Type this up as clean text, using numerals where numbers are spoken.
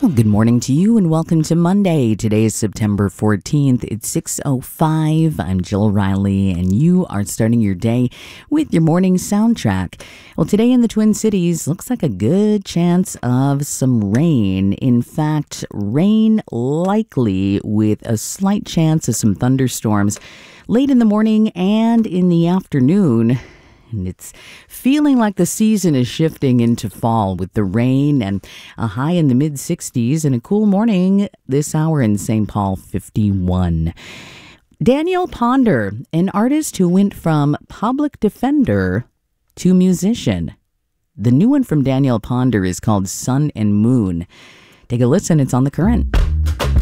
Well, good morning to you and welcome to Monday. Today is September 14th. It's 6:05. I'm Jill Riley and you are starting your day with your morning soundtrack. Well, today in the Twin Cities looks like a good chance of some rain. In fact, rain likely with a slight chance of some thunderstorms late in the morning and in the afternoon. And it's feeling like the season is shifting into fall with the rain and a high in the mid-60s and a cool morning this hour in St. Paul, 51. Danielle Ponder, an artist who went from public defender to musician. The new one from Danielle Ponder is called Sun and Moon. Take a listen. It's on The Current.